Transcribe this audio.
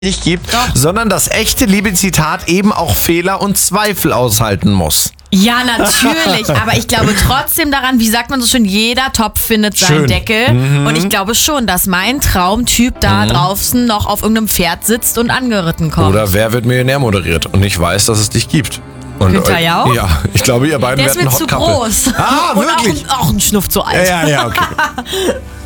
nicht gibt, Doch. sondern das echte Liebe-Zitat eben auch Fehler und Zweifel aushalten muss. Ja, natürlich. Aber ich glaube trotzdem daran, wie sagt man so schön, jeder Topf findet seinen Schön. Deckel. Und ich glaube schon, dass mein Traumtyp da draußen noch auf irgendeinem Pferd sitzt und angeritten kommt. Oder Wer wird Millionär moderiert und nicht weiß, dass es dich gibt. Und, Günther Jauch? Ja, ich glaube, ihr beiden Der ist werden mir Hot zu Couple. groß. Ah, Und wirklich? auch ein Schnuff zu alt. Ja, okay.